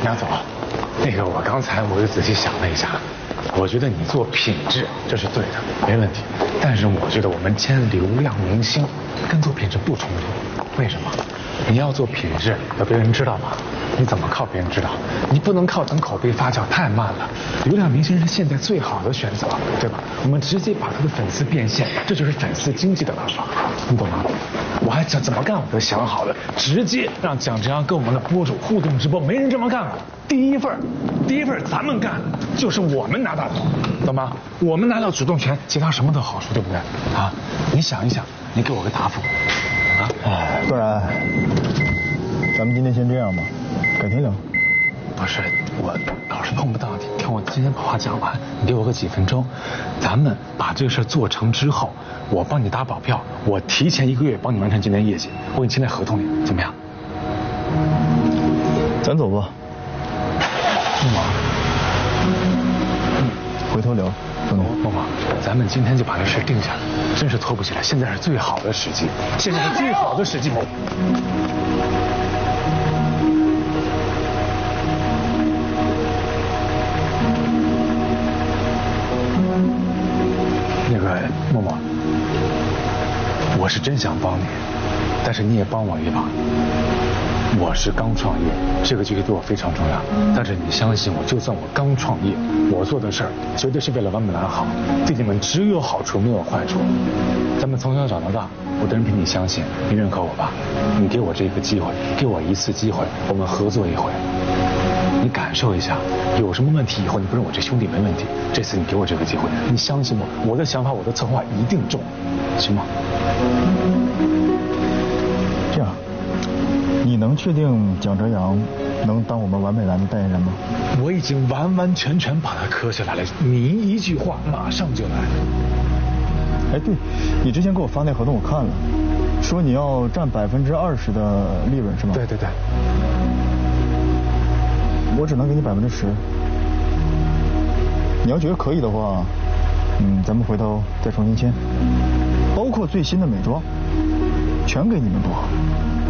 杨总，那个我刚才又仔细想了一下，我觉得你做品质这是对的，没问题。但是我觉得我们签流量明星跟做品质不冲突，为什么？你要做品质，要别人知道吗？你怎么靠别人知道？你不能靠等口碑发酵，太慢了。流量明星是现在最好的选择，对吧？我们直接把他的粉丝变现，这就是粉丝经济的办法，你懂吗？我还怎么干我都想好了，直接让蒋哲阳跟我们的播主互动直播，没人这么干过。第一份咱们干，就是我们拿大头，懂吗？我们拿到主动权，其他什么都好说，对不对？啊，你想一想，你给我个答复。啊， 不然，咱们今天先这样吧，改天聊。 不是，我老是碰不到你。听我今天把话讲完，你给我个几分钟，咱们把这个事做成之后，我帮你打保票，我提前1个月帮你完成今年业绩，我给你签在合同里，怎么样？ 咱走吧。 梦梦， 回头聊。 梦梦，咱们今天就把这事定下来，真是拖不起来，现在是最好的时机，现在是最好的时机。那个默默，我是真想帮你，但是你也帮我一把。我是刚创业，这个决定对我非常重要。但是你相信我，就算我刚创业，我做的事儿绝对是为了完美蓝好，对你们只有好处没有坏处。咱们从小长到大，我的人凭你相信，你认可我吧？你给我这个机会，给我一次机会，我们合作一回。你感受一下，有什么问题以后你不认我这兄弟没问题。这次你给我这个机会，你相信我，我的想法，我的策划一定中，行吗？ 这样，你能确定蒋哲阳能当我们完美蓝的代言人吗？ 我已经完完全全把他磕下来了，你一句话马上就来。 哎，对，你之前给我发那合同我看了，说你要占20%的利润是吗？ 对对对。 我只能给你10%。你要觉得可以的话，咱们回头再重新签，包括最新的美妆，全给你们不好。